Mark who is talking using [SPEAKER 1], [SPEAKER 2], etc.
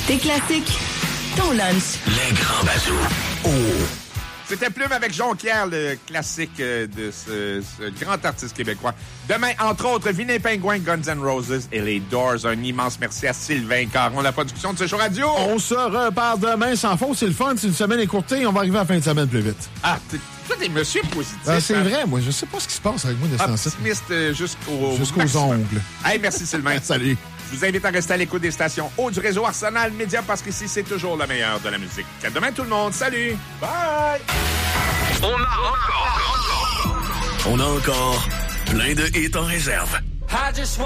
[SPEAKER 1] Tes classiques, ton lunch.
[SPEAKER 2] Les grands bazous. Oh!
[SPEAKER 3] C'était Plume avec Jonquière, le classique de ce grand artiste québécois. Demain, entre autres, Vinet Pingouin, Guns N' Roses et les Doors. Un immense merci à Sylvain Caron, la production de ce show radio.
[SPEAKER 4] On se reparle demain sans faute. C'est le fun. C'est une semaine écourtée. On va arriver à la fin de semaine plus vite.
[SPEAKER 3] Ah, toi, t'es monsieur positif.
[SPEAKER 4] C'est vrai, moi. Je sais pas ce qui se passe avec moi de ce temps-ci.
[SPEAKER 3] Optimiste jusqu'aux
[SPEAKER 4] ongles.
[SPEAKER 3] Hey, merci Sylvain.
[SPEAKER 4] Salut.
[SPEAKER 3] Je vous invite à rester à l'écoute des stations haut du réseau Arsenal Média parce qu'ici, c'est toujours le meilleur de la musique. À demain, tout le monde. Salut. Bye.
[SPEAKER 2] On a encore plein de hits en réserve.